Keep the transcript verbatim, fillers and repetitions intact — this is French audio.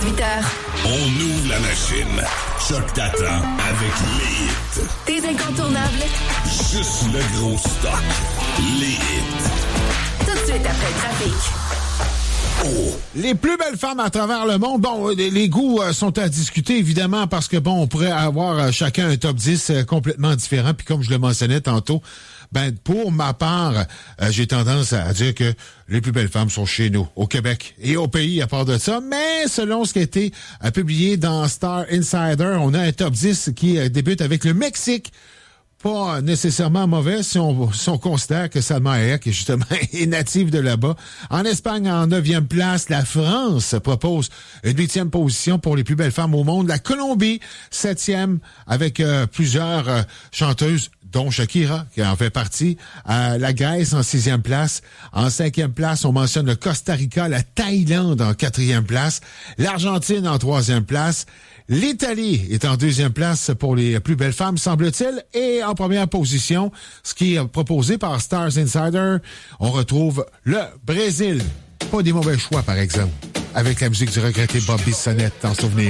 dix-huit heures. On ouvre la machine. Choc t'attend avec les hits. Tes incontournables. Juste le gros stock. Les hits. Tout de suite après le trafic. Oh. Les plus belles femmes à travers le monde. Bon, les, les goûts euh, sont à discuter, évidemment, parce que, bon, on pourrait avoir euh, chacun un top dix euh, complètement différent. Puis comme je le mentionnais tantôt, ben pour ma part, euh, j'ai tendance à dire que les plus belles femmes sont chez nous, au Québec et au pays à part de ça. Mais selon ce qui a été euh, publié dans Star Insider, on a un top dix qui euh, débute avec le Mexique. Pas nécessairement mauvais si on, si on considère que Salma Hayek est justement est native de là-bas. En Espagne, en neuvième place, la France propose une huitième position pour les plus belles femmes au monde. La Colombie, septième, avec euh, plusieurs euh, chanteuses, dont Shakira, qui en fait partie. Euh, la Grèce en sixième place. En cinquième place, on mentionne le Costa Rica, la Thaïlande en quatrième place. L'Argentine en troisième place. L'Italie est en deuxième place pour les plus belles femmes, semble-t-il. Et en première position, ce qui est proposé par Stars Insider, on retrouve le Brésil. Pas des mauvais choix, par exemple, avec la musique du regretté Bobby Sonnette, en souvenir.